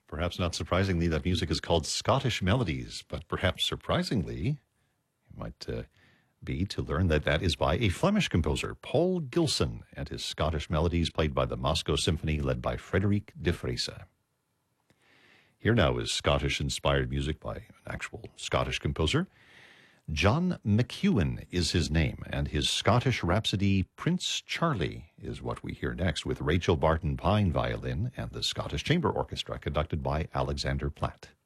Perhaps not surprisingly, that music is called Scottish Melodies, but perhaps surprisingly, it might be to learn that that is by a Flemish composer, Paul Gilson, and his Scottish Melodies played by the Moscow Symphony led by Frédéric de Freysse. Here now is Scottish-inspired music by an actual Scottish composer. John McEwen is his name, and his Scottish Rhapsody Prince Charlie is what we hear next, with Rachel Barton Pine violin and the Scottish Chamber Orchestra conducted by Alexander Platt.